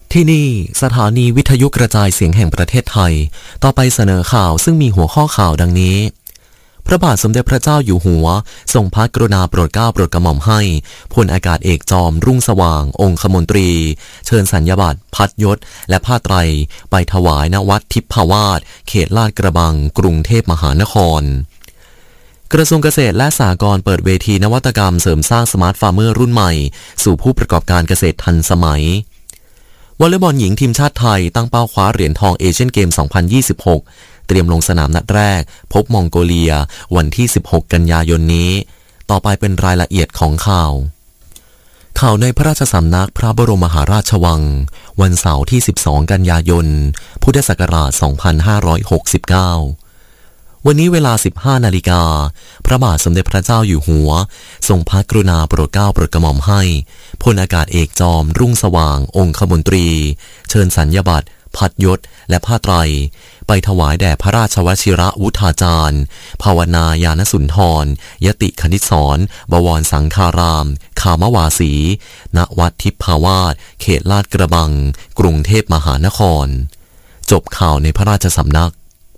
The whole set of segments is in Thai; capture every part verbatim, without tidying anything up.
ที่นี่สถานีวิทยุกระจายเสียงแห่งประเทศไทยต่อไปเสนอข่าวซึ่งมีหัวข้อข่าวดังนี้พระบาทสมเด็จพระเจ้าอยู่หัวทรงพระกรุณาโปรดเกล้าโปรดกระหม่อมให้พลอากาศเอกจอมรุ่งสว่างองคมนตรีเชิญสัญญบัตรพัดยศและผ้าไตรไปถวายณวัดทิพวาสเขตลาดกระบังกรุงเทพมหานครกระทรวงเกษตรและสหกรณ์เปิดเวทีนวัตกรรมเสริมสร้างสมาร์ทฟาร์มเมอร์รุ่นใหม่สู่ผู้ประกอบการเกษตรทันสมัยวอลเลย์บอลหญิงทีมชาติไทยตั้งเป้าคว้าเหรียญทองเอเชียนเกม สองพันยี่สิบหก เตรียมลงสนามนัดแรกพบมองโกเลียวันที่ สิบหก กันยายนนี้ ต่อไปเป็นรายละเอียดของข่าวข่าวในพระราชสำนักพระบรมมหาราชวังวันเสาร์ที่ สิบสอง กันยายน พุทธศักราช สองพันห้าร้อยหกสิบเก้าวันนี้เวลา สิบห้า นาฬิกาพระบาทสมเด็จพระเจ้าอยู่หัวทรงพระกรุณาโปรดเกล้าโปรดกระหม่อมให้พลอากาศเอกจอมรุ่งสว่างองคมนตรีเชิญสัญญบัตรพัดยศและผ้าไตรไปถวายแด่พระราชวชิระวุฒาจารย์ภาวนายานสุนทรยติคณิตศรบวรสังฆารามคามวาสีณวัดทิพวาสเขตลาดกระบังกรุงเทพมหานครจบข่าวในพระราชสำนัก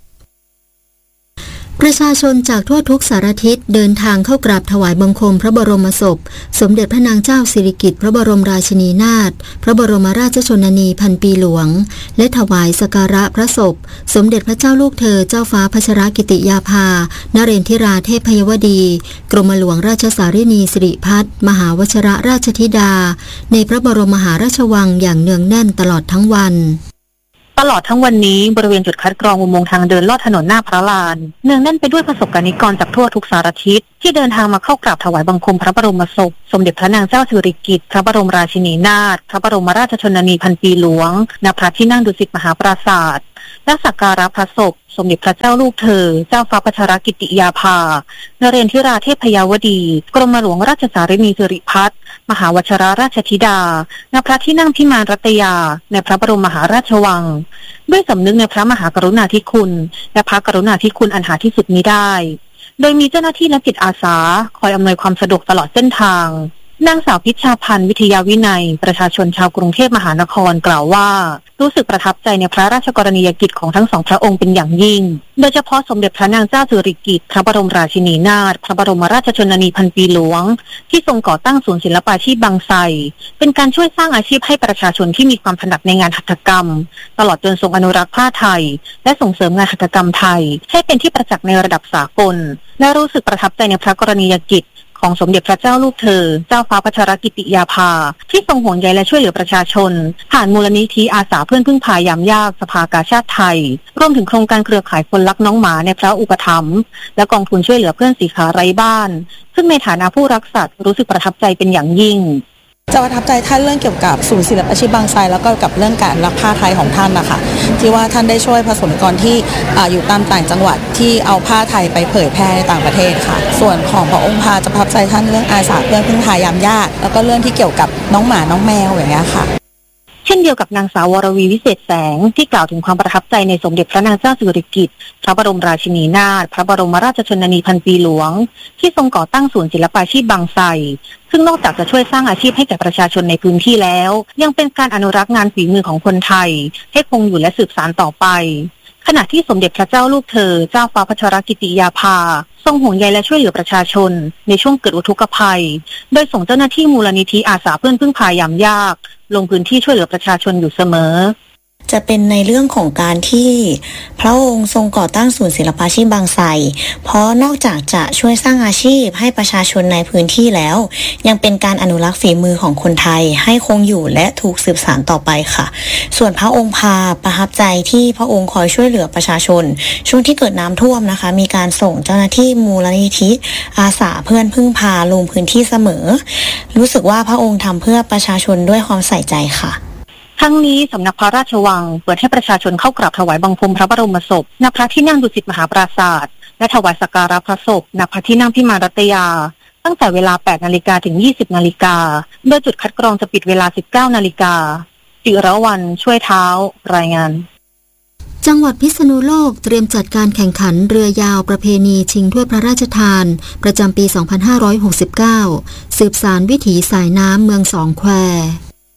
ประชาชนจากทั่วทุกสารทิศเดินทางเข้ากราบถวายบังคมพระบรมศพสมเด็จพระนางเจ้าสิริกิติ์พระบรมราชินีนาถพระบรมราชชนนีพันปีหลวงและถวายสักการะพระศพสมเด็จพระเจ้าลูกเธอเจ้าฟ้าพัชรกิติยาภานเรนทิราเทพยวดีกรมหลวงราชสารินีสิริพัฒน์มหาวชิรราชธิดาในพระบรมมหาราชวังอย่างเนืองแน่นตลอดทั้งวันตลอดทั้งวันนี้บริเวณจุดคัดกรองอุโมงค์ทางเดินลอดถนนหน้าพระลานเนืองแน่นไปด้วยประสบกนิกรจากทั่วทุกสารทิศที่เดินทางมาเข้ากราบถวายบังคมพระบรมศพสมเด็จพระนางเจ้าสิริกิติ์พระบรมราชินีนาถพระบรมราชชนนีพันปีหลวงณพระที่นั่งดุสิตมหาปราสาทและสักการะพระศพสมเด็จพระเจ้าลูกเธอเจ้าฟ้าพัชรกิติยาภานเรนทิราเทพยวดีกรมหลวงราชสารินีสิริพัฒน์มหาวชิรราชธิดาณพระที่นั่งพิมานรัตยาในพระบรมมหาราชวังด้วยสำนึกในพระมหากรุณาธิคุณและพระกรุณาธิคุณอันหาที่สุดมิได้โดยมีเจ้าหน้าที่และจิตอาสาคอยอำนวยความสะดวกตลอดเส้นทางนางสาวพิชชาพันธ์วิทยาวินัยประชาชนชาวกรุงเทพมหานครกล่าวว่ารู้สึกประทับใจในพระราชกรณียกิจของทั้งสองพระองค์เป็นอย่างยิ่งโดยเฉพาะสมเด็จพระนางเจ้าสิริกิติ์พระบรมราชินีนาถพระบรมราชชนนีพันปีหลวงที่ทรงก่อตั้งศูนย์ศิลปาชีพบางไทรเป็นการช่วยสร้างอาชีพให้ประชาชนที่มีความถนัดในงานหัตถกรรมตลอดจนทรงอนุรักษ์ผ้าไทยและส่งเสริมงานหัตถกรรมไทยให้เป็นที่ประจักษ์ในระดับสากลและรู้สึกประทับใจในพระกรณียกิจของสมเด็จพระเจ้าลูกเธอเจ้าฟ้าพัชรกิติยาภาที่ทรงห่วงใยและช่วยเหลือประชาชนผ่านมูลนิธิอาสาเพื่อนพึ่งพายามยากสภากาชาดไทยรวมถึงโครงการเครือข่ายคนรักน้องหมาในพระอุปถัมภ์และกองทุนช่วยเหลือเพื่อนสีขาไร้บ้านซึ่งในฐานะผู้รักสัตว์รู้สึกประทับใจเป็นอย่างยิ่งจะประทับใจท่านเรื่องเกี่ยวกับศูนย์ศิลปาชีพบางไทรแล้วก็กับเรื่องการรักผ้าไทยของท่านนะคะที่ว่าท่านได้ช่วยประสบนิกรที่ อ, อยู่ตามต่างจังหวัดที่เอาผ้าไทยไปเผยแพร่ในต่างประเทศค่ะส่วนของพระองค์พาจะประทับใจท่านเรื่องอาสาเพื่อนพึ่งพายามยากแล้วก็เรื่องที่เกี่ยวกับน้องหมาน้องแมวอย่างเงี้ยค่ะเช่นเดียวกับนางสาววรวีวิเศษแสงที่กล่าวถึงความประทับใจในสมเด็จพระนางเจ้าสิริกิติ์พระบรมราชินีนาถพระบรมราชชนนีพันปีหลวงที่ทรงก่อตั้งศูนย์ศิลปาชีพบางไทรซึ่งนอกจากจะช่วยสร้างอาชีพให้แก่ประชาชนในพื้นที่แล้วยังเป็นการอนุรักษ์งานฝีมือของคนไทยให้คงอยู่และสืบสานต่อไปขณะที่สมเด็จพระเจ้าลูกเธอเจ้าฟ้าพัชรกิติยาภาทรงห่วงใยและช่วยเหลือประชาชนในช่วงเกิดอุทกภัยโดยส่งเจ้าหน้าที่มูลนิธิอาสาเพื่อนพึ่งพายามยากลงพื้นที่ช่วยเหลือประชาชนอยู่เสมอจะเป็นในเรื่องของการที่พระองค์ทรงก่อตั้งศูนย์ศิลปาชีพบางไทรเพราะนอกจากจะช่วยสร้างอาชีพให้ประชาชนในพื้นที่แล้วยังเป็นการอนุรักษ์ฝีมือของคนไทยให้คงอยู่และถูกสืบสานต่อไปค่ะส่วนพระองค์พาประทับใจที่พระองค์คอยช่วยเหลือประชาชนช่วงที่เกิดน้ำท่วมนะคะมีการส่งเจ้าหน้าที่มูลนิธิอาสาเพื่อนพึ่งพาลงพื้นที่เสมอรู้สึกว่าพระองค์ทำเพื่อประชาชนด้วยความใส่ใจค่ะทั้งนี้สำนักพระราชวังเปิดให้ประชาชนเข้ากราบถวายบังคมพระบรมศพณพระที่นั่งดุสิตมหาปราสาทและถวายสักการะพระศพณพระที่นั่งพิมานรัตยาตั้งแต่เวลา แปดนาฬิกา ถึง ยี่สิบนาฬิกาโดยจุดคัดกรองจะปิดเวลา สิบเก้านาฬิกาจิรวรรณช่วยเท้ารายงานจังหวัดพิษณุโลกเตรียมจัดการแข่งขันเรือยาวประเพณีชิงถ้วยพระราชทานประจำปี สองพันห้าร้อยหกสิบเก้า สืบสานวิถีสายน้ำเมืองสองแคว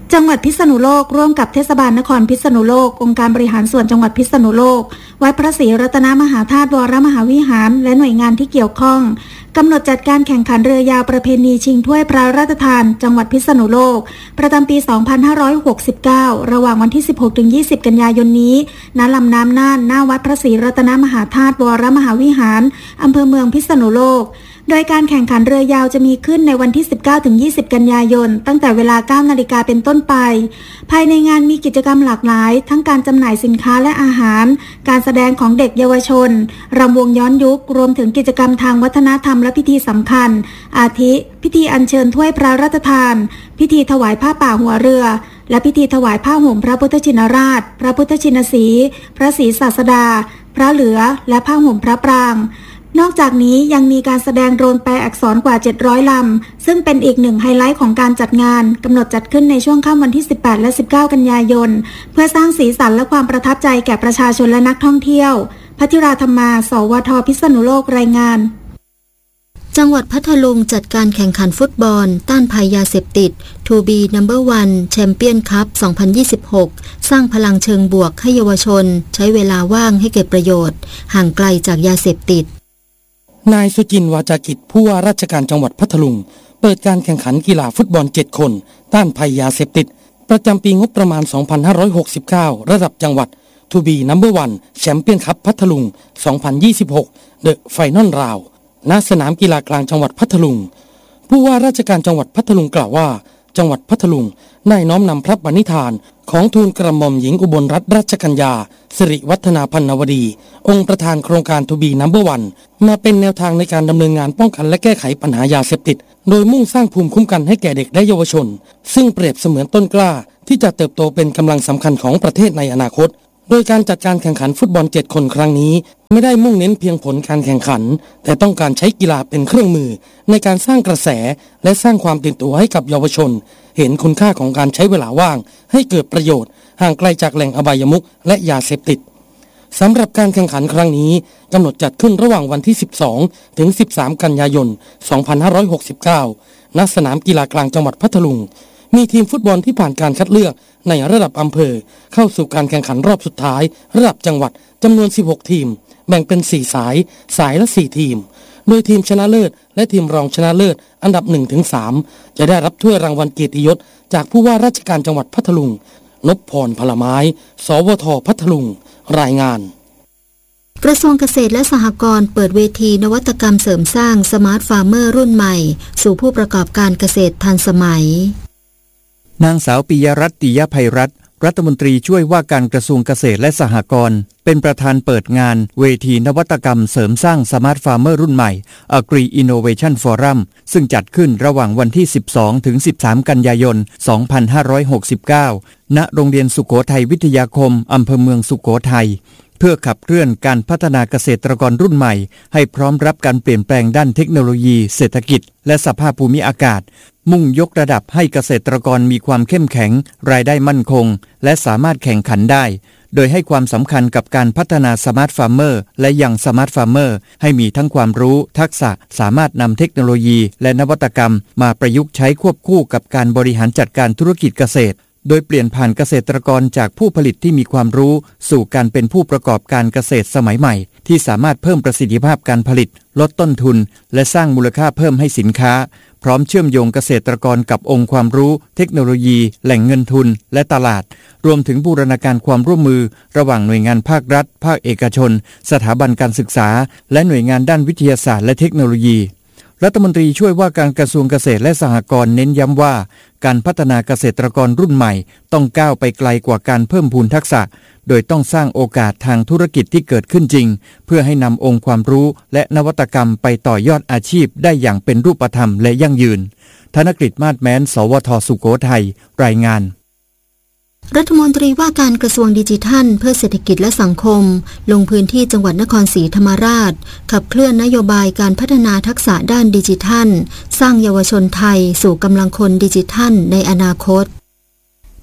จังหวัดพิษณุโลกร่วมกับเทศบาลนครพิษณุโลกองค์การบริหารส่วนจังหวัดพิษณุโลกวัดพระศรีรัตนมหาธาตุวรมหาวิหารและหน่วยงานที่เกี่ยวข้องกำหนดจัดการแข่งขันเรือยาวประเพณีชิงถ้วยพระราชทานจังหวัดพิษณุโลกประจำปี สองพันห้าร้อยหกสิบเก้า ระหว่างวันที่ สิบหกถึงยี่สิบ กันยายนนี้ณลำน้ำน่านหน้าวัดพระศรีรัตนมหาธาตุวรมหาวิหารอำเภอเมืองพิษณุโลกโดยการแข่งขันเรือยาวจะมีขึ้นในวันที่ สิบเก้าถึงยี่สิบ กันยายนตั้งแต่เวลา เก้านาฬิกาเป็นต้นไปภายในงานมีกิจกรรมหลากหลายทั้งการจำหน่ายสินค้าและอาหารการแสดงของเด็กเยาวชนรำวงย้อนยุครวมถึงกิจกรรมทางวัฒนธรรมและพิธีสำคัญอาทิพิธีอัญเชิญถ้วยพระราชทานพิธีถวายผ้าป่าหัวเรือและพิธีถวายผ้าห่มพระพุทธชินราชพระพุทธชินสีห์พระศรีศาสดาพระเหลือและผ้าห่มพระปรางนอกจากนี้ยังมีการแสดงโดรนแปลอักษรกว่าเจ็ดร้อยลำซึ่งเป็นอีกหนึ่งไฮไลท์ของการจัดงานกำหนดจัดขึ้นในช่วงค่ำวันที่สิบแปดและสิบเก้ากันยายนเพื่อสร้างสีสันและความประทับใจแก่ประชาชนและนักท่องเที่ยวภัทราธรรมา สวท พิษณุโลกรายงานจังหวัดพัทลุงจัดการแข่งขันฟุตบอลต้านภัยยาเสพติด ทู บี นัมเบอร์ วัน แชมเปี้ยนคัพ สองพันยี่สิบหก สร้างพลังเชิงบวกให้เยาวชนใช้เวลาว่างให้เกิดประโยชน์ห่างไกลจากยาเสพติดนายสุจินต์ วาจากิจผู้ว่าราชการจังหวัดพัทลุงเปิดการแข่งขันกีฬาฟุตบอลเจ็ดคนต้านภัยยาเสพติดประจำปีงบประมาณ สองพันห้าร้อยหกสิบเก้า ระดับจังหวัด ทู บี นัมเบอร์ วัน แชมเปี้ยนคัพพัทลุง สองพันยี่สิบหก เดอะไฟนอลราวณสนามกีฬากลางจังหวัดพัทลุงผู้ว่าราชการจังหวัดพัทลุงกล่าวว่าจังหวัดพัทลุงได้น้อมนำพระปณิธานของทูลกระหม่อมหญิงอุบลรัตนราชกัญญาสิริวัฒนาพันนวดีองค์ประธานโครงการ ทู บี นัมเบอร์ วัน มาเป็นแนวทางในการดำเนินงานป้องกันและแก้ไขปัญหายาเสพติดโดยมุ่งสร้างภูมิคุ้มกันให้แก่เด็กและเยาวชนซึ่งเปรียบเสมือนต้นกล้าที่จะเติบโตเป็นกำลังสำคัญของประเทศในอนาคตโดยการจัดการแข่งขันฟุตบอลเจ็ดคนครั้งนี้ไม่ได้มุ่งเน้นเพียงผลการแข่งขันแต่ต้องการใช้กีฬาเป็นเครื่องมือในการสร้างกระแสและสร้างความตื่นตัวให้กับเยาวชนเห็นคุณค่าของการใช้เวลาว่างให้เกิดประโยชน์ห่างไกลจากแหล่งอบายมุขและยาเสพติดสำหรับการแข่งขันครั้งนี้กำหนดจัดขึ้นระหว่างวันที่สิบสองถึงสิบสามกันยายนสองพันห้าร้อยหกสิบเก้าณสนามกีฬากลางจังหวัดพัทลุงมีทีมฟุตบอลที่ผ่านการคัดเลือกในระดับอำเภอเข้าสู่การแข่งขันรอบสุดท้ายระดับจังหวัดจำนวนสิบหกทีมแบ่งเป็นสี่สายสายละสี่ทีมโดยทีมชนะเลิศและทีมรองชนะเลิศอันดับ หนึ่งถึงสาม จะได้รับถ้วยรางวัลเกียรติยศจากผู้ว่าราชการจังหวัดพัทลุงนพพรพลไม้สวทพัทลุงรายงานกระทรวงเกษตรและสหกรณ์เปิดเวทีนวัตกรรมเสริมสร้างสมาร์ทฟาร์มเมอร์รุ่นใหม่สู่ผู้ประกอบการเกษตรทันสมัยนางสาวปิยรัตน์ ติยภัยรัตน์รัฐมนตรีช่วยว่าการกระทรวงเกษตรและสหกรณ์เป็นประธานเปิดงานเวทีนวัตกรรมเสริมสร้างสมาร์ทฟาร์มเมอร์รุ่นใหม่ Agri Innovation Forum ซึ่งจัดขึ้นระหว่างวันที่สิบสองถึงสิบสามกันยายนสองพันห้าร้อยหกสิบเก้าณโรงเรียนสุโขทัยวิทยาคมอำเภอเมืองสุโขทัยเพื่อขับเคลื่อนการพัฒนาเกษตรกรรุ่นใหม่ให้พร้อมรับการเปลี่ยนแปลงด้านเทคโนโลยีเศรษฐกิจและสภาพภูมิอากาศมุ่งยกระดับให้เกษตรกรมีความเข้มแข็งรายได้มั่นคงและสามารถแข่งขันได้โดยให้ความสำคัญกับการพัฒนาสมาร์ทฟาร์มเมอร์และยังสมาร์ทฟาร์มเมอร์ให้มีทั้งความรู้ทักษะสามารถนำเทคโนโลยีและนวัตกรรมมาประยุกต์ใช้ควบคู่กับการบริหารจัดการธุรกิจเกษตรโดยเปลี่ยนผ่านเกษตรกรจากผู้ผลิตที่มีความรู้สู่การเป็นผู้ประกอบการเกษตรสมัยใหม่ที่สามารถเพิ่มประสิทธิภาพการผลิตลดต้นทุนและสร้างมูลค่าเพิ่มให้สินค้าพร้อมเชื่อมโยงเกษตรกรกับองค์ความรู้เทคโนโลยีแหล่งเงินทุนและตลาดรวมถึงบูรณาการความร่วมมือระหว่างหน่วยงานภาครัฐภาคเอกชนสถาบันการศึกษาและหน่วยงานด้านวิทยาศาสตร์และเทคโนโลยีรัฐมนตรีช่วยว่าการกระทรวงเกษตรและสหกรณ์เน้นย้ำว่าการพัฒนาเกษตรกรรุ่นใหม่ต้องก้าวไปไกลกว่าการเพิ่มพูนทักษะโดยต้องสร้างโอกาสทางธุรกิจที่เกิดขึ้นจริงเพื่อให้นำองค์ความรู้และนวัตกรรมไปต่อยอดอาชีพได้อย่างเป็นรูปธรรมและยั่งยืนธนกฤษ มาศแม้น สวทสุโขทัยรายงานรัฐมนตรีว่าการกระทรวงดิจิทัลเพื่อเศรษฐกิจและสังคมลงพื้นที่จังหวัดนครศรีธรรมราชขับเคลื่อนนโยบายการพัฒนาทักษะด้านดิจิทัลสร้างเยาวชนไทยสู่กำลังคนดิจิทัลในอนาคต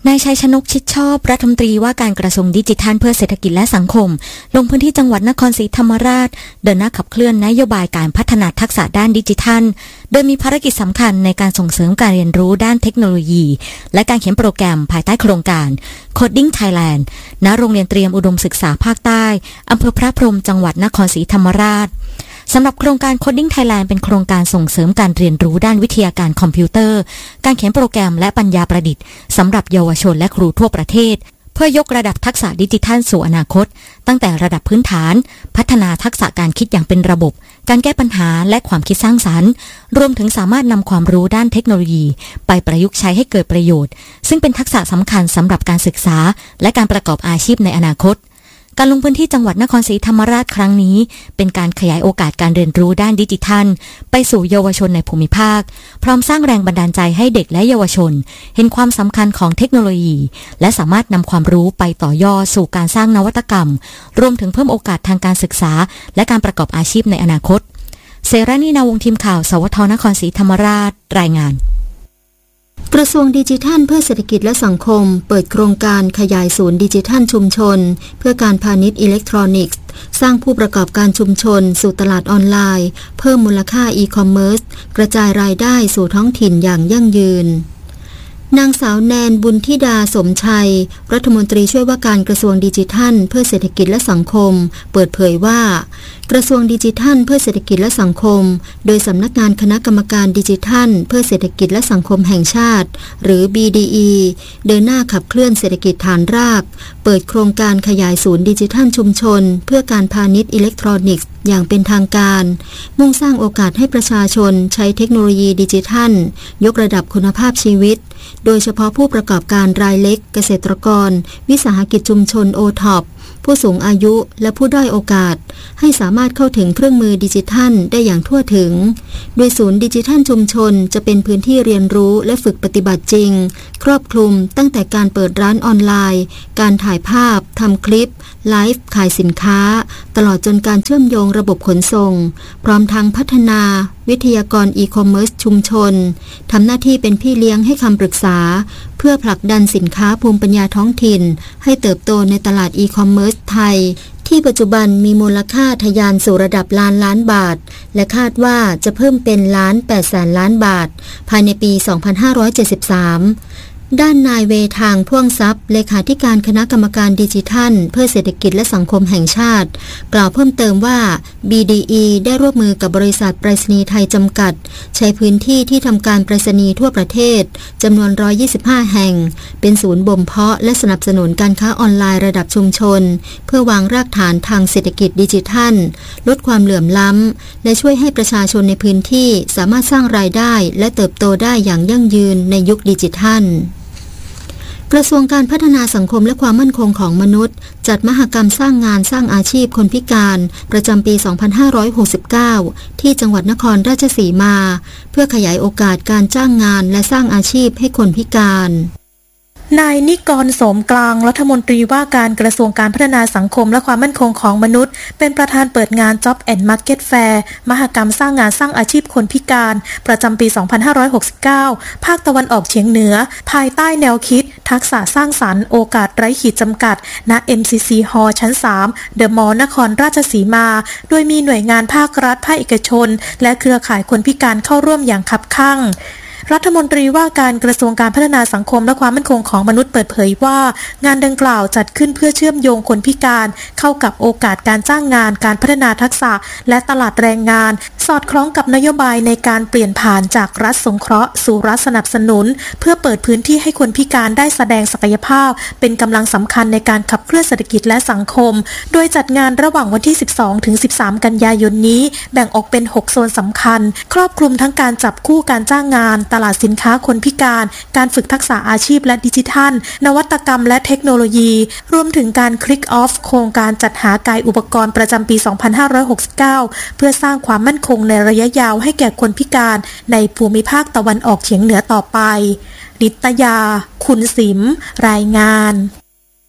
นายชัยชนกชิดชอบรัฐมนตรีว่าการกระทรวงดิจิทัลเพื่อเศรษฐกิจและสังคมลงพื้นที่จังหวัดนครศรีธรรมราชเดินหน้าขับเคลื่อนนโยบายการพัฒนาทักษะด้านดิจิทัลโดยมีภารกิจสำคัญในการส่งเสริมการเรียนรู้ด้านเทคโนโลยีและการเขียนโปรแกรมภายใต้โครงการ Coding Thailand ณ โรงเรียนเตรียมอุดมศึกษาภาคใต้อำเภอพระพรหมจังหวัดนครศรีธรรมราชสำหรับโครงการ Coding Thailand เป็นโครงการส่งเสริมการเรียนรู้ด้านวิทยาการคอมพิวเตอร์การเขียนโปรแกรมและปัญญาประดิษฐ์สำหรับเยาวชนและครูทั่วประเทศเพื่อยกระดับทักษะดิจิทัลสู่อนาคตตั้งแต่ระดับพื้นฐานพัฒนาทักษะการคิดอย่างเป็นระบบการแก้ปัญหาและความคิดสร้างสรรค์รวมถึงสามารถนำความรู้ด้านเทคโนโลยีไปประยุกต์ใช้ให้เกิดประโยชน์ซึ่งเป็นทักษะสำคัญสำหรับการศึกษาและการประกอบอาชีพในอนาคตการลงพื้นที่จังหวัดนครศรีธรรมราชครั้งนี้เป็นการขยายโอกาสการเรียนรู้ด้านดิจิทัลไปสู่เยาวชนในภูมิภาคพร้อมสร้างแรงบันดาลใจให้เด็กและเยาวชนเห็นความสำคัญของเทคโนโลยีและสามารถนำความรู้ไปต่อยอดสู่การสร้างนวัตกรรมรวมถึงเพิ่มโอกาสทางการศึกษาและการประกอบอาชีพในอนาคตเสรานีนาวงศ์ทีมข่าวสวทนครศรีธรรมราชรายงานกระทรวงดิจิทัลเพื่อเศรษฐกิจและสังคมเปิดโครงการขยายศูนย์ดิจิทัลชุมชนเพื่อการพาณิชย์อิเล็กทรอนิกส์สร้างผู้ประกอบการชุมชนสู่ตลาดออนไลน์เพิ่มมูลค่าอีคอมเมิร์ซกระจายรายได้สู่ท้องถิ่นอย่างยั่งยืนนางสาวแนนบุญธิดาสมชัยรัฐมนตรีช่วยว่าการกระทรวงดิจิทัลเพื่อเศรษฐกิจและสังคมเปิดเผยว่ากระทรวงดิจิทัลเพื่อเศรษฐกิจและสังคมโดยสำนักงานคณะกรรมการดิจิทัลเพื่อเศรษฐกิจและสังคมแห่งชาติหรือ บี ดี อี เดินหน้าขับเคลื่อนเศรษฐกิจฐานรากเปิดโครงการขยายศูนย์ดิจิทัลชุมชนเพื่อการพาณิชย์อิเล็กทรอนิกส์อย่างเป็นทางการมุ่งสร้างโอกาสให้ประชาชนใช้เทคโนโลยีดิจิทัลยกระดับคุณภาพชีวิตโดยเฉพาะผู้ประกอบการรายเล็กเกษตรกรวิสาหกิจชุมชน โอ ท็อป ผู้สูงอายุและผู้ด้อยโอกาสให้สามารถเข้าถึงเครื่องมือดิจิทัลได้อย่างทั่วถึงโดยศูนย์ดิจิทัลชุมชนจะเป็นพื้นที่เรียนรู้และฝึกปฏิบัติจริงครอบคลุมตั้งแต่การเปิดร้านออนไลน์การถ่ายภาพทำคลิปไลฟ์ขายสินค้าตลอดจนการเชื่อมโยงระบบขนส่งพร้อมทั้งพัฒนาวิทยากรอีคอมเมิร์ซชุมชนทำหน้าที่เป็นพี่เลี้ยงให้คำปรึกษาเพื่อผลักดันสินค้าภูมิปัญญาท้องถิ่นให้เติบโตในตลาดอีคอมเมิร์ซไทยที่ปัจจุบันมีมูลค่าทะยานสู่ระดับล้านล้านบาทและคาดว่าจะเพิ่มเป็นล้านแปดแสนล้านบาทภายในปี สองพันห้าร้อยเจ็ดสิบสามด้านนายเวทางพ่วงทรัพย์เลขาธิการคณะกรรมการดิจิทัลเพื่อเศรษฐกิจและสังคมแห่งชาติกล่าวเพิ่มเติมว่า บี ดี อี ได้ร่วมมือกับบริษัทไปรษณีย์ไทยจำกัดใช้พื้นที่ที่ทำการไปรษณีย์ทั่วประเทศจำนวนหนึ่งร้อยยี่สิบห้าแห่งเป็นศูนย์บ่มเพาะและสนับสนุนการค้าออนไลน์ระดับชุมชนเพื่อวางรากฐานทางเศรษฐกิจดิจิทัลลดความเหลื่อมล้ำและช่วยให้ประชาชนในพื้นที่สามารถสร้างรายได้และเติบโตได้อย่างยั่งยืนในยุคดิจิทัลกระทรวงการพัฒนาสังคมและความมั่นคงของมนุษย์จัดมหกรรมสร้างงานสร้างอาชีพคนพิการประจำปี สองพันห้าร้อยหกสิบเก้า ที่จังหวัดนครราชสีมาเพื่อขยายโอกาสการจ้างงานและสร้างอาชีพให้คนพิการนายนิกรโสมกลางรัฐมนตรีว่าการกระทรวงการพัฒนาสังคมและความมั่นคงของมนุษย์เป็นประธานเปิดงาน Job and Market Fair มหกรรมสร้างงานสร้างอาชีพคนพิการประจำปี สองพันห้าร้อยหกสิบเก้า ภาคตะวันออกเฉียงเหนือภายใต้แนวคิดทักษะสร้างสรรค์โอกาสไร้ขีดจำกัดณ เอ็ม ซี ซี Hall ชั้น สาม The Mall นครราชสีมาโดยมีหน่วยงานภาครัฐภาคเอกชนและเครือข่ายคนพิการเข้าร่วมอย่างคับคั่งรัฐมนตรีว่าการกระทรวงการพัฒนาสังคมและความมั่นคงของมนุษย์เปิดเผยว่างานดังกล่าวจัดขึ้นเพื่อเชื่อมโยงคนพิการเข้ากับโอกาสการจ้างงานการพัฒนาทักษะและตลาดแรงงานสอดคล้องกับนโยบายในการเปลี่ยนผ่านจากรัฐสงเคราะห์สู่รัฐสนับสนุนเพื่อเปิดพื้นที่ให้คนพิการได้แสดงศักยภาพเป็นกำลังสำคัญในการขับเคลื่อนเศรษฐกิจและสังคมโดยจัดงานระหว่างวันที่ สิบสองถึงสิบสาม กันยายนนี้แบ่งออกเป็นหกโซนสำคัญครอบคลุมทั้งการจับคู่การจ้างงานตลาดสินค้าคนพิการการฝึกทักษะอาชีพและดิจิทัลนวัตกรรมและเทคโนโลยีรวมถึงการคลิกออฟโครงการจัดหากายอุปกรณ์ประจำปี สองพันห้าร้อยหกสิบเก้า เพื่อสร้างความมั่นคงในระยะยาวให้แก่คนพิการในภูมิภาคตะวันออกเฉียงเหนือต่อไปนิตยาคุณสิมรายงาน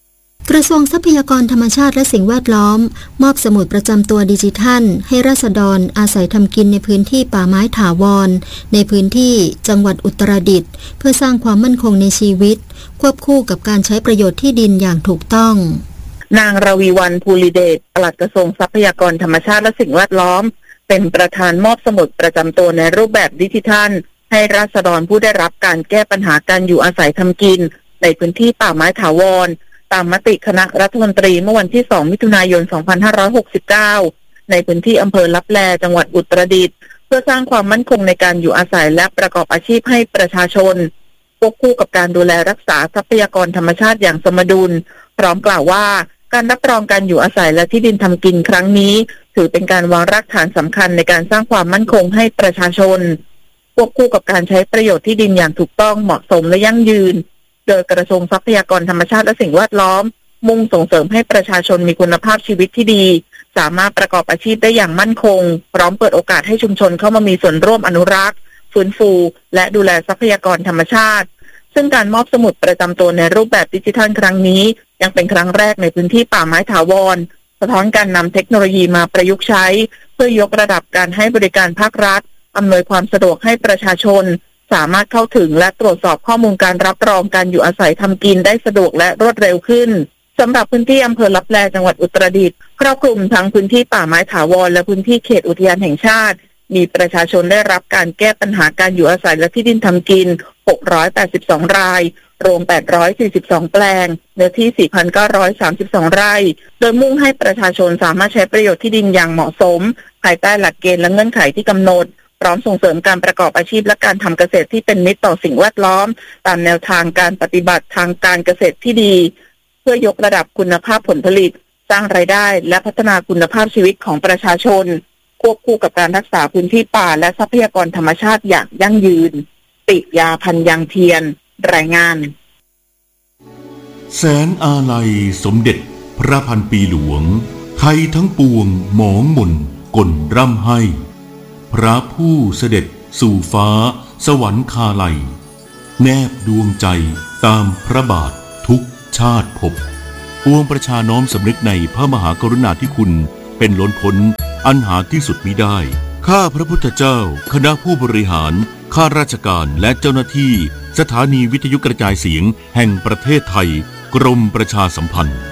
กระทรวงทรัพยากรธรรมชาติและสิ่งแวดล้อมมอบสมุดประจำตัวดิจิทัลให้ราษฎรอาศัยทำกินในพื้นที่ป่าไม้ถาวรในพื้นที่จังหวัดอุตรดิตถ์เพื่อสร้างความมั่นคงในชีวิตควบคู่กับการใช้ประโยชน์ที่ดินอย่างถูกต้องนางรวีวรรณ ภูริเดช ปลัดกระทรวงทรัพยากรธรรมชาติและสิ่งแวดล้อมเป็นประธานมอบสมุดประจำตัวในรูปแบบดิจิทัลให้ราษฎรผู้ได้รับการแก้ปัญหาการอยู่อาศัยทำกินในพื้นที่ป่าไม้ถาวรตามมติคณะรัฐมนตรีเมื่อวันที่สองมิถุนายนสองพันห้าร้อยหกสิบเก้าในพื้นที่อำเภอลับแลจังหวัดอุตรดิตถ์เพื่อสร้างความมั่นคงในการอยู่อาศัยและประกอบอาชีพให้ประชาชนควบคู่กับการดูแลรักษาทรัพยากรธรรมชาติอย่างสมดุลพร้อมกล่าวว่าการรับรองการอยู่อาศัยและที่ดินทำกินครั้งนี้ถือเป็นการวางรากฐานสำคัญในการสร้างความมั่นคงให้ประชาชนควบคู่กับการใช้ประโยชน์ที่ดินอย่างถูกต้องเหมาะสมและยั่งยืนโดยกระทรวงทรัพยากรธรรมชาติและสิ่งแวดล้อมมุ่งส่งเสริมให้ประชาชนมีคุณภาพชีวิตที่ดีสามารถประกอบอาชีพได้อย่างมั่นคงพร้อมเปิดโอกาสให้ชุมชนเข้ามามีส่วนร่วมอนุรักษ์ฟื้นฟูและดูแลทรัพยากรธรรมชาติซึ่งการมอบสมุดประจำตัวในรูปแบบดิจิทัลครั้งนี้ยังเป็นครั้งแรกในพื้นที่ป่าไม้ถาวรสะท้อนการนำเทคโนโลยีมาประยุกต์ใช้เพื่อยกระดับการให้บริการภาครัฐอำนวยความสะดวกให้ประชาชนสามารถเข้าถึงและตรวจสอบข้อมูลการรับรองการอยู่อาศัยทำกินได้สะดวกและรวดเร็วขึ้นสำหรับพื้นที่อำเภอลับแลจังหวัดอุตรดิตถ์ครอบคลุมทั้งพื้นที่ป่าไม้ถาวรและพื้นที่เขตอุทยานแห่งชาติมีประชาชนได้รับการแก้ปัญหาการอยู่อาศัยและที่ดินทำกินหกร้อยแปดสิบสองรายรวมแปดร้อยสี่สิบสองแปลงเนื้อที่ สี่พันเก้าร้อยสามสิบสอง ไร่โดยมุ่งให้ประชาชนสามารถใช้ประโยชน์ที่ดินอย่างเหมาะสมภายใต้หลักเกณฑ์และเงื่อนไขที่กำหนดพร้อมส่งเสริมการประกอบอาชีพและการทำเกษตรที่เป็นมิตรต่อสิ่งแวดล้อมตามแนวทางการปฏิบัติทางการเกษตรที่ดีเพื่อยกระดับคุณภาพผลผลิตสร้างรายได้และพัฒนาคุณภาพชีวิตของประชาชนควบคู่กับการรักษาพื้นที่ป่าและทรัพยากรธรรมชาติอย่างยั่งยืนติยาพันยังเทียนรายงานแสนอาลัยสมเด็จพระพันปีหลวงไทยทั้งปวงหมองหม่นกลร่ำให้พระผู้เสด็จสู่ฟ้าสวรรคาลัยแนบดวงใจตามพระบาททุกชาติภพปวงประชาน้อมสำนึกในพระมหากรุณาธิคุณเป็นล้นพ้นอันหาที่สุดมิได้ข้าพระพุทธเจ้าคณะผู้บริหารข้าราชการและเจ้าหน้าที่สถานีวิทยุกระจายเสียงแห่งประเทศไทยกรมประชาสัมพันธ์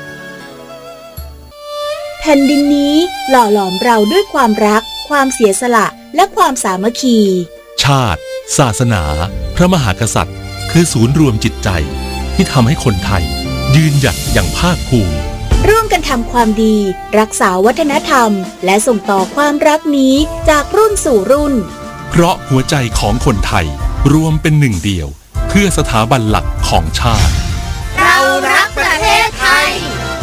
แผ่นดินนี้หล่อหลอมเราด้วยความรักความเสียสละและความสามัคคีชาติศาสนาพระมหากษัตริย์คือศูนย์รวมจิตใจที่ทำให้คนไทยยืนหยัดอย่างภาคภูมิร่วมกันทำความดีรักษาวัฒนธรรมและส่งต่อความรักนี้จากรุ่นสู่รุ่นเพราะหัวใจของคนไทยรวมเป็นหนึ่งเดียวเพื่อสถาบันหลักของชาติเรารักประเทศไทย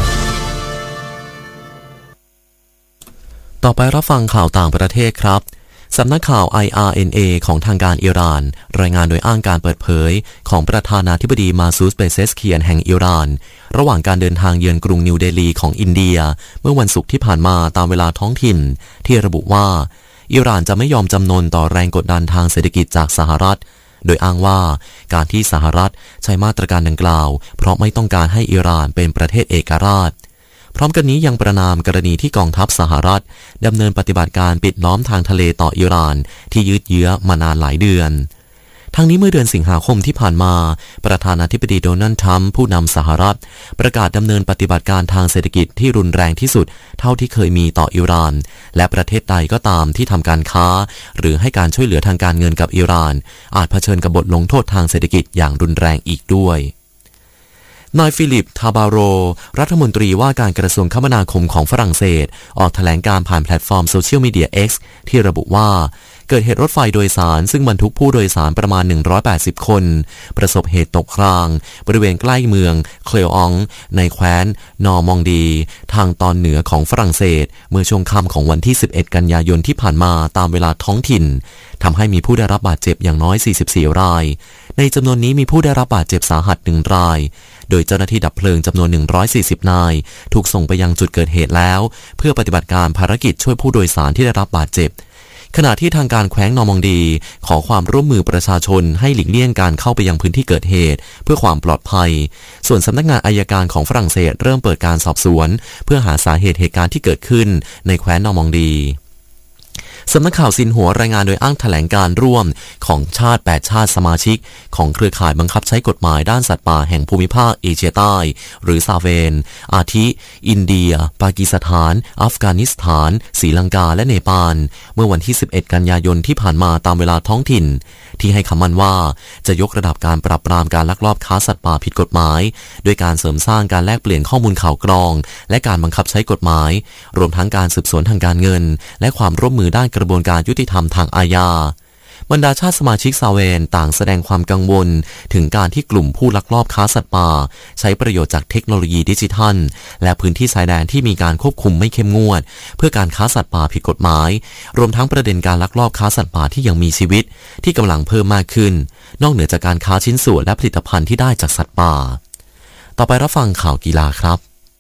ต่อไปรับฟังข่าวต่างประเทศครับสำนักข่าว ไอ อาร์ เอ็น เอ ของทางการอิหร่านรายงานโดยอ้างการเปิดเผยของประธานาธิบดีมาซูด เปเซสเคียนแห่งอิหร่านระหว่างการเดินทางเยือนกรุงนิวเดลีของอินเดียเมื่อวันศุกร์ที่ผ่านมาตามเวลาท้องถิ่นที่ระบุว่าอิหร่านจะไม่ยอมจำนนต่อแรงกดดันทางเศรษฐกิจจากสหรัฐโดยอ้างว่าการที่สหรัฐใช้มาตรการดังกล่าวเพราะไม่ต้องการให้อิหร่านเป็นประเทศเอกราชพร้อมกันนี้ยังประนามกรณีที่กองทัพสหรัฐดำเนินปฏิบัติการปิดล้อมทางทะเลต่ออิหร่านที่ยืดเยื้อมานานหลายเดือนทั้งนี้เมื่อเดือนสิงหาคมที่ผ่านมาประธานาธิบดีโดนัลด์ทรัมป์ผู้นำสหรัฐประกาศดำเนินปฏิบัติการทางเศรษฐกิจที่รุนแรงที่สุดเท่าที่เคยมีต่ออิหร่านและประเทศใดก็ตามที่ทำการค้าหรือให้การช่วยเหลือทางการเงินกับอิหร่านอาจเผชิญกับบทลงโทษทางเศรษฐกิจอย่างรุนแรงอีกด้วยนายฟิลิป ทาบาโรรัฐมนตรีว่าการกระทรวงคมนาคมของฝรั่งเศสออกแถลงการผ่านแพลตฟอร์มโซเชียลมีเดีย X ที่ระบุว่าเกิดเหตุรถไฟโดยสารซึ่งบรรทุกผู้โดยสารประมาณหนึ่งร้อยแปดสิบคนประสบเหตุตกรางบริเวณใกล้เมืองเคลอองในแคว้นนอร์มองดีทางตอนเหนือของฝรั่งเศสเมื่อช่วงค่ำของวันที่สิบเอ็ดกันยายนที่ผ่านมาตามเวลาท้องถิ่นทำให้มีผู้ได้รับบาดเจ็บอย่างน้อยสี่สิบสี่รายในจำนวนนี้มีผู้ได้รับบาดเจ็บสาหัสหนึ่งรายโดยเจ้าหน้าที่ดับเพลิงจำนวนหนึ่งร้อยสี่สิบนายถูกส่งไปยังจุดเกิดเหตุแล้วเพื่อปฏิบัติการภารกิจช่วยผู้โดยสารที่ได้รับบาดเจ็บขณะที่ทางการแคว้นนอร์มองดีขอความร่วมมือประชาชนให้หลีกเลี่ยงการเข้าไปยังพื้นที่เกิดเหตุเพื่อความปลอดภัยส่วนสำนักงานอัยการของฝรั่งเศสเริ่มเปิดการสอบสวนเพื่อหาสาเหตุเหตุการณ์ที่เกิดขึ้นในแคว้นนอร์มองดีสำนักข่าวซินหัวรายงานโดยอ้างแถลงการร่วมของชาติแปดชาติสมาชิกของเครือข่ายบังคับใช้กฎหมายด้านสัตว์ป่าแห่งภูมิภาคเอเชียใต้หรือซาเวนอาทิอินเดียปากีสถานอัฟกานิสถานศรีลังกาและเนปาลเมื่อวันที่สิบเอ็ดกันยายนที่ผ่านมาตามเวลาท้องถิ่นที่ให้คำมั่นว่าจะยกระดับการปราบปรามการลักลอบค้าสัตว์ป่าผิดกฎหมายด้วยการเสริมสร้างการแลกเปลี่ยนข้อมูลข่าวกรองและการบังคับใช้กฎหมายรวมทั้งการสืบสวนทางการเงินและความร่วมมือด้านกระบวนการยุติธรรมทางอาญาบรรดาชาติสมาชิกซาเวนต่างแสดงความกังวลถึงการที่กลุ่มผู้ลักลอบค้าสัตว์ป่าใช้ประโยชน์จากเทคโนโลยีดิจิทัลและพื้นที่ชายแดนที่มีการควบคุมไม่เข้มงวดเพื่อการค้าสัตว์ป่าผิดกฎหมายรวมทั้งประเด็นการลักลอบค้าสัตว์ป่าที่ยังมีชีวิตที่กำลังเพิ่มมากขึ้นนอกเหนือจากการค้าชิ้นส่วนและผลิตภัณฑ์ที่ได้จากสัตว์ป่าต่อไปรับฟังข่าวกีฬาครับ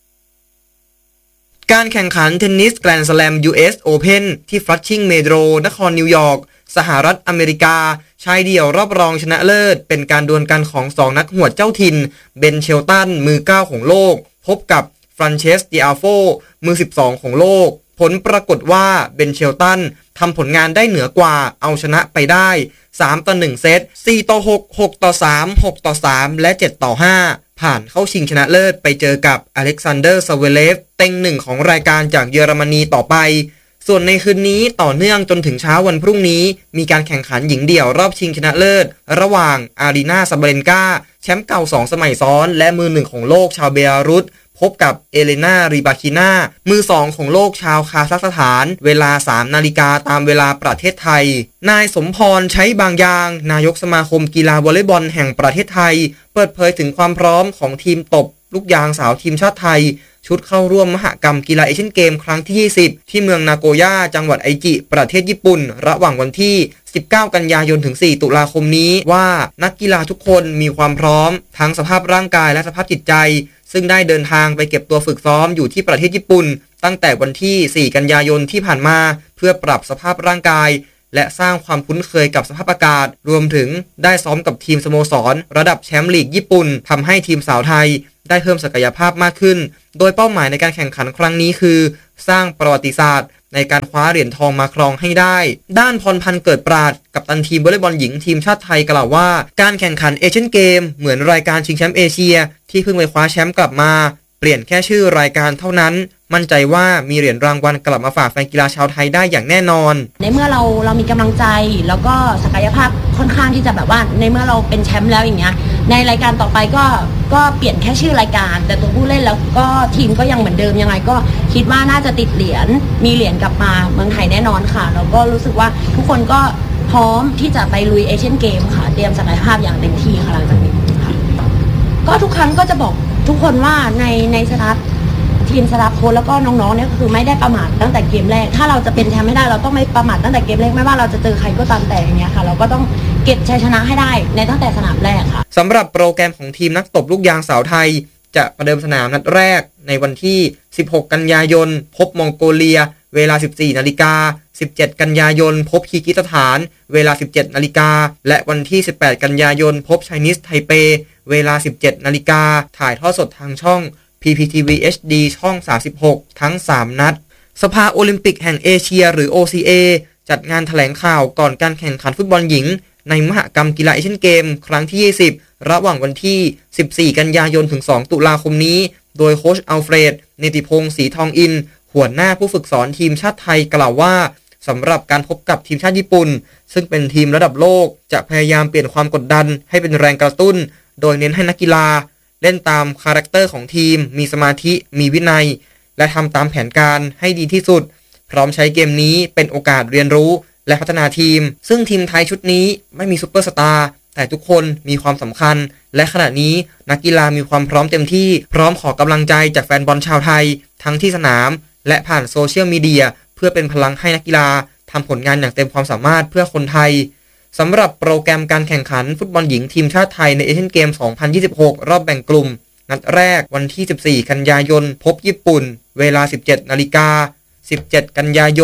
การแข่งขันเทนนิสแกรนด์สแลม ยู เอส Open ที่ฟลัชชิงเมโดรนครนิวยอร์กสหรัฐอเมริกาชายเดี่ยวรอบรองชนะเลิศเป็นการดวลกันของสองนักหวดเจ้าถิ่นเบนเชลตันมือเก้าของโลกพบกับฟรานเชสติอาโฟมือสิบสองของโลกผลปรากฏว่าเบนเชลตันทำผลงานได้เหนือกว่าเอาชนะไปได้สามต่อหนึ่งเซตสี่ต่อหก หกต่อสาม หกต่อสามและเจ็ดต่อห้าผ่านเข้าชิงชนะเลิศไปเจอกับอเล็กซานเดอร์ซาเวเลฟเต็งหนึ่งของรายการจากเยอรมนีต่อไปส่วนในคืนนี้ต่อเนื่องจนถึงเช้าวันพรุ่งนี้มีการแข่งขันหญิงเดี่ยวรอบชิงชนะเลิศระหว่างอารีนาซาบาเลนกาแชมป์เก่าสองสมัยซ้อนและมือหนึ่งของโลกชาวเบลารุสพบกับเอเลนารีบาคินามือสองของโลกชาวคาซัคสถานเวลาสามนาฬิกาตามเวลาประเทศไทยนายสมพรใช้บางยางนายกสมาคมกีฬาวอลเลย์บอลแห่งประเทศไทยเปิดเผยถึงความพร้อมของทีมตบลูกยางสาวทีมชาติไทยชุดเข้าร่วมมหกรรมกีฬาเอเชียนเกมครั้งที่ยี่สิบที่เมืองนาโกย่าจังหวัดไอจิประเทศญี่ปุ่นระหว่างวันที่สิบเก้ากันยายนถึงสี่ตุลาคมนี้ว่านักกีฬาทุกคนมีความพร้อมทั้งสภาพร่างกายและสภาพจิตใจซึ่งได้เดินทางไปเก็บตัวฝึกซ้อมอยู่ที่ประเทศญี่ปุ่นตั้งแต่วันที่สี่กันยายนที่ผ่านมาเพื่อปรับสภาพร่างกายและสร้างความคุ้นเคยกับสภาพอากาศรวมถึงได้ซ้อมกับทีมสโมสรระดับแชมป์ลีกญี่ปุ่นทำให้ทีมสาวไทยได้เพิ่มศักยภาพมากขึ้นโดยเป้าหมายในการแข่งขันครั้งนี้คือสร้างประวัติศาสตร์ในการคว้าเหรียญทองมาครองให้ได้ด้านพรพันธ์เกิดปราดกัปตันทีมวอลเลย์บอลหญิงทีมชาติไทยกล่าวว่าการแข่งขันเอเชียนเกมเหมือนรายการชิงแชมป์เอเชียที่เพิ่งไปคว้าแชมป์กลับมาเปลี่ยนแค่ชื่อรายการเท่านั้นมั่นใจว่ามีเหรียญรางวัลกลับมาฝากแฟนกีฬาชาวไทยได้อย่างแน่นอนในเมื่อเราเรามีกำลังใจแล้วก็ศักยภาพค่อนข้างที่จะแบบว่าในเมื่อเราเป็นแชมป์แล้วอย่างเงี้ยในรายการต่อไปก็ก็เปลี่ยนแค่ชื่อรายการแต่ตัวผู้เล่นแล้วก็ทีมก็ยังเหมือนเดิมยังไงก็คิดว่าน่าจะติดเหรียญมีเหรียญกลับมาเมืองไทยแน่นอนค่ะแล้วก็รู้สึกว่าทุกคนก็พร้อมที่จะไปลุยเอเชียนเกมค่ะเตรียมศักยภาพอย่างเต็มที่ค่ะหลังจากนี้ค่ะก็ทุกครั้งก็จะบอกทุกคนว่าในในสตาฟทีมสตาฟโค้ชแล้วก็น้องๆเนี่ยก็คือไม่ได้ประมาทตั้งแต่เกมแรกถ้าเราจะเป็นแชมป์ไม่ได้เราต้องไม่ประมาทตั้งแต่เกมแรกไม่ว่าเราจะเจอใครก็ตามแต่อย่างเงี้ยค่ะเราก็ต้องเก็บชัยชนะให้ได้ในตั้งแต่สนามแรกค่ะสำหรับโปรแกรมของทีมนักตบลูกยางสาวไทยจะประเดิมสนามนัดแรกในวันที่สิบหกกันยายนพบมองโกเลียเวลา สิบสี่นาฬิกา สิบเจ็ดกันยายนพบคีร์กิสถานเวลา สิบเจ็ดนาฬิกาและวันที่สิบแปดกันยายนพบไชนีสไทเปเวลา สิบเจ็ดนาฬิกาถ่ายทอดสดทางช่อง พี พี ที วี เอช ดี ช่องสามสิบหกทั้งสามนัดสภาโอลิมปิกแห่งเอเชียหรือ โอ ซี เอ จัดงานแถลงข่าวก่อนการแข่งขันฟุตบอลหญิงในมหกรรมกีฬาเอเชียนเกมครั้งที่ยี่สิบระหว่างวันที่สิบสี่กันยายนถึงสองตุลาคมนี้โดยโค้ชอัลเฟรดเนติพงศ์ศรีทองอินหัวหน้าผู้ฝึกสอนทีมชาติไทยกล่าวว่าสำหรับการพบกับทีมชาติญี่ปุ่นซึ่งเป็นทีมระดับโลกจะพยายามเปลี่ยนความกดดันให้เป็นแรงกระตุ้นโดยเน้นให้นักกีฬาเล่นตามคาแรคเตอร์ของทีมมีสมาธิมีวินัยและทำตามแผนการให้ดีที่สุดพร้อมใช้เกมนี้เป็นโอกาสเรียนรู้และพัฒนาทีมซึ่งทีมไทยชุดนี้ไม่มีซุปเปอร์สตาร์แต่ทุกคนมีความสำคัญและขณะนี้นักกีฬามีความพร้อมเต็มที่พร้อมขอกำลังใจจากแฟนบอลชาวไทยทั้งที่สนามและผ่านโซเชียลมีเดียเพื่อเป็นพลังให้นักกีฬาทำผลงานอย่างเต็มความสามารถเพื่อคนไทยสำหรับโปรแกรมการแข่งขันฟุตบอลหญิงทีมชาติไทยในเอเชียนเกม สองพันยี่สิบหก รอบแบ่งกลุ่มนัดแรกวันที่สิบสี่กันยายนพบญี่ปุ่นเวลา สิบเจ็ดนาฬิกา สิบเจ็ดกันยายนพ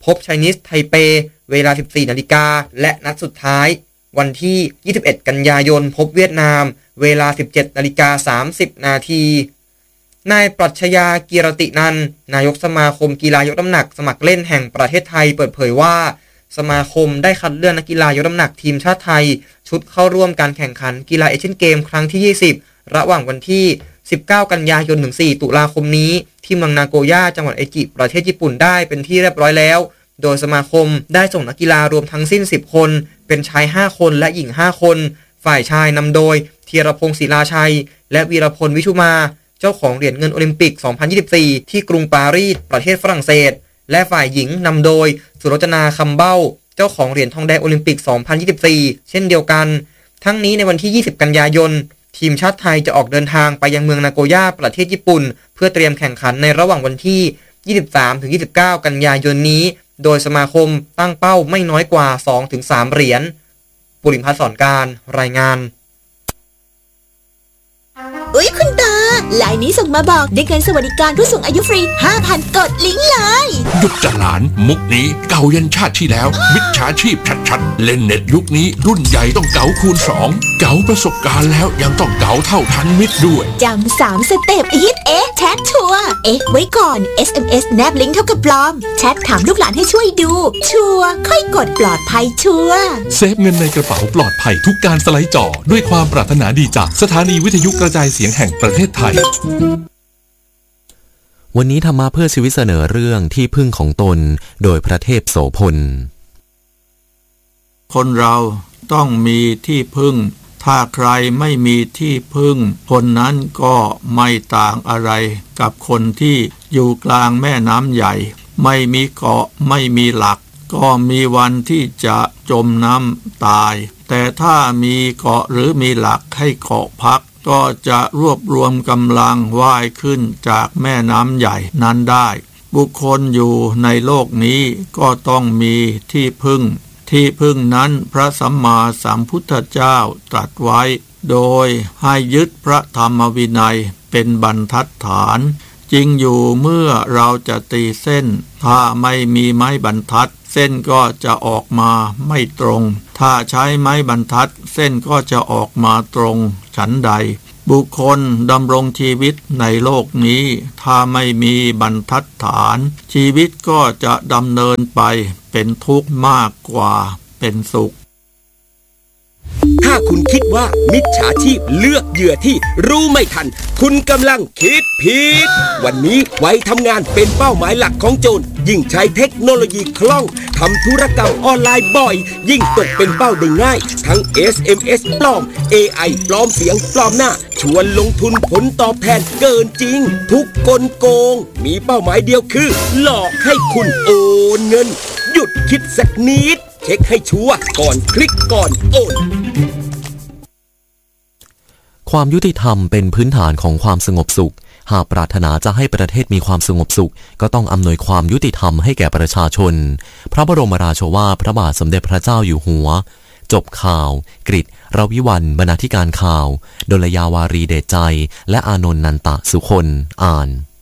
พบไชนีสไทเปเวลา สิบสี่นาฬิกาและนัดสุดท้ายวันที่ยี่สิบเอ็ดกันยายนพบเวียดนามเวลา สิบเจ็ดนาฬิกาสามสิบนาทีนายปรัชญากีรตินันท์นายกสมาคมกีฬายกน้ำหนักสมัครเล่นแห่งประเทศไทยเปิดเผยว่าสมาคมได้คัดเลือกนักกีฬายกน้ำหนักทีมชาติไทยชุดเข้าร่วมการแข่งขันกีฬาเอเชียนเกมครั้งที่ยี่สิบระหว่างวันที่สิบเก้ากันยายนถึงสี่ตุลาคมนี้ที่เมืองนาโกย่าจังหวัดไอจิประเทศญี่ปุ่นได้เป็นที่เรียบร้อยแล้วโดยสมาคมได้ส่งนักกีฬารวมทั้งสิ้นสิบคนเป็นชายห้าคนและหญิงห้าคนฝ่ายชายนำโดยธีรพงศ์ศิลาชัยและวีรพลวิชุมาเจ้าของเหรียญเงินโอลิมปิกสองพันยี่สิบสี่ที่กรุงปารีสประเทศฝรั่งเศสและฝ่ายหญิงนำโดยสุรจนาคำเบ้าเจ้าของเหรียญทองแดงโอลิมปิกสองพันยี่สิบสี่เช่นเดียวกันทั้งนี้ในวันที่ยี่สิบกันยายนทีมชาติไทยจะออกเดินทางไปยังเมืองนาโกย่าประเทศญี่ปุ่นเพื่อเตรียมแข่งขันในระหว่างวันที่ยี่สิบสามถึงยี่สิบเก้ากันยายนนี้โดยสมาคมตั้งเป้าไม่น้อยกว่า สองถึงสาม เหรียญปุริมพัฒน์สอนการรายงานอุ๊ยคุณตาไลน์นี้ส่งมาบอกได้เงินสวัสดิการผู้สูงอายุฟรี ห้าพัน กดลิงก์เลยหยุดจะหลานมุกนี้เก่ายันชาติที่แล้วมิจฉาชีพชัดๆเล่นเน็ตยุคนี้รุ่นใหญ่ต้องเก๋าคูณสองเก๋าประสบการณ์แล้วยังต้องเก๋าเท่าทันมิตรด้วยจำสามสเต็ปอีทเอ๊ะแชทชัวร์เอ๊ะไว้ก่อน เอส เอ็ม เอส แนบลิงก์เท่ากับปลอมแชทถามลูกหลานให้ช่วยดูชัวร์ค่อยกดปลอดภัยชัวร์เซฟเงินในกระเป๋าปลอดภัยทุกการสไลด์จอด้วยความปรารถนาดีจากสถานีวิทยุกระจายเสียงแห่งประเทศไทยวันนี้ธรรมะเพื่อชีวิตเสนอเรื่องที่พึ่งของตนโดยพระเทพโสพลคนเราต้องมีที่พึ่งถ้าใครไม่มีที่พึ่งคนนั้นก็ไม่ต่างอะไรกับคนที่อยู่กลางแม่น้ำใหญ่ไม่มีเกาะไม่มีหลักก็มีวันที่จะจมน้ำตายแต่ถ้ามีเกาะหรือมีหลักให้เกาะพักก็จะรวบรวมกำลังว่ายขึ้นจากแม่น้ำใหญ่นั้นได้บุคคลอยู่ในโลกนี้ก็ต้องมีที่พึ่งที่พึ่งนั้นพระสัมมาสัมพุทธเจ้าตรัสไว้โดยให้ยึดพระธรรมวินัยเป็นบรรทัดฐานจริงอยู่เมื่อเราจะตีเส้นถ้าไม่มีไม้บรรทัดเส้นก็จะออกมาไม่ตรงถ้าใช้ไม้บรรทัดเส้นก็จะออกมาตรงฉันใดบุคคลดำรงชีวิตในโลกนี้ถ้าไม่มีบรรทัดฐานชีวิตก็จะดำเนินไปเป็นทุกข์มากกว่าเป็นสุขถ้าคุณคิดว่ามิจฉาชีพเลือกเหยื่อที่รู้ไม่ทันคุณกำลังคิดผิดวันนี้ไว้ทำงานเป็นเป้าหมายหลักของโจรยิ่งใช้เทคโนโลยีคล่องทำธุรกรรมออนไลน์บ่อยยิ่งตกเป็นเป้าได้ง่ายทั้ง เอส เอ็ม เอส ปลอม เอ ไอ ปลอมเสียงปลอมหน้าชวนลงทุนผลตอบแทนเกินจริงทุกกลโกงมีเป้าหมายเดียวคือหลอกให้คุณโอนเงินหยุดคิดสักนิดเช็คให้ชัวร์ก่อนคลิกก่อนโอนความยุติธรรมเป็นพื้นฐานของความสงบสุขหากปรารถนาจะให้ประเทศมีความสงบสุขก็ต้องอำนวยความยุติธรรมให้แก่ประชาชนพระบรมราโชวาทพระบาทสมเด็จพระเจ้าอยู่หัวจบข่าวกฤษรวิวัลย์บรรณาธิการข่าวดลยาวารีเดชใจและอานนท์นันตะสุคนอ่าน